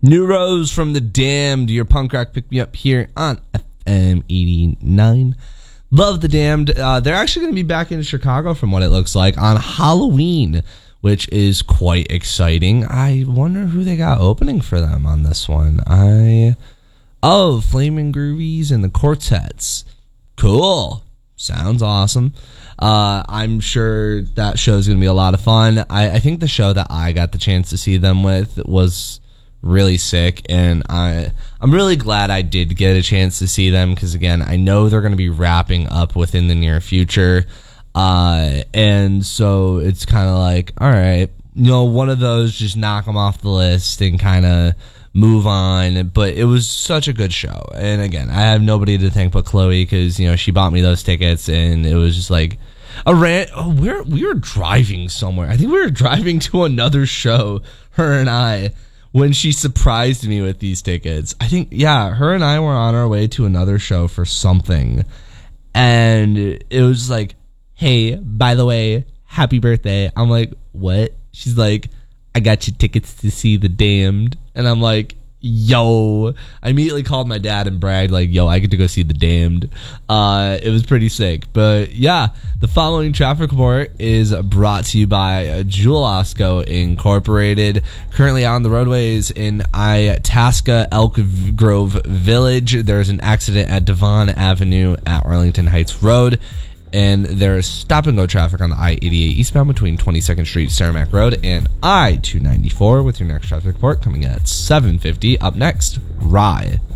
New Rose from The Damned, your punk rock pick me up here on FM 89. Love The Damned. They're actually going to be back in Chicago from what it looks like on Halloween, which is quite exciting. I wonder who they got opening for them on this one. Flaming Groovies and the Quartets. Cool. Sounds awesome. I'm sure that show's going to be a lot of fun. I think the show that I got the chance to see them with was really sick, and I'm really glad I did get a chance to see them because, again, I know they're going to be wrapping up within the near future, and so it's kind of like, all right, one of those, just knock them off the list and kind of move on. But it was such a good show, and again, I have nobody to thank but Chloe because she bought me those tickets, and it was just like we were driving somewhere. I think we were driving to another show, her and I, when she surprised me with these tickets. I think, her and I were on our way to another show for something. And it was like, hey, by the way, happy birthday. I'm like, what? She's like, I got you tickets to see The Damned. And I'm like, yo. I immediately called my dad and bragged, like, yo, I get to go see The Damned. It was pretty sick. But yeah, the following traffic report is brought to you by Jewel Osco Incorporated. Currently on the roadways in Itasca, Elk Grove Village. There's an accident at Devon Avenue at Arlington Heights Road. And there's stop-and-go traffic on the I-88 eastbound between 22nd Street, Saramac Road, and I-294 with your next traffic report coming at 7:50. Up next, Rye.